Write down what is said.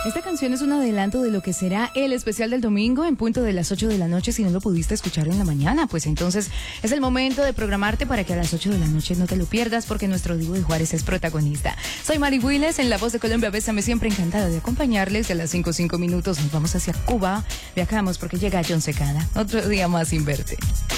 Esta canción es un adelanto de lo que será el especial del domingo en punto de las 8 de la noche. Si no lo pudiste escuchar en la mañana, pues entonces es el momento de programarte para que a las 8 de la noche no te lo pierdas, porque nuestro Divo de Juárez es protagonista. Soy Mari Willes, en La Voz de Colombia. Bésame, siempre encantada de acompañarles. A las 5:05 nos vamos hacia Cuba. Viajamos porque llega John Secada. Otro día más sin verte.